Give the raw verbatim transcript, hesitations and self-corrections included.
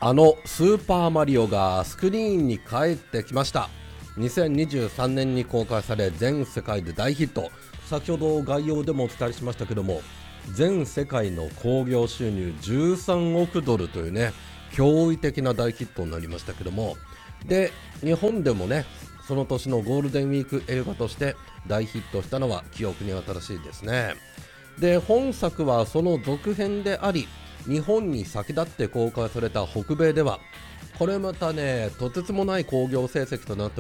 あのスーパーマリオがスクリーンに帰ってきました。にせんにじゅうさんねんに公開され全世界で大ヒット。先ほど概要でもお伝えしましたけども、全世界の興行収入じゅうさんおくドルというね、驚異的な大ヒットになりましたけども、で日本でもね、その年のゴールデンウィーク映画として大ヒットしたのは記憶に新しいですね。で本作はその続編であり、日本に先立って公開された北米ではこれまたね、とてつもない興行成績となって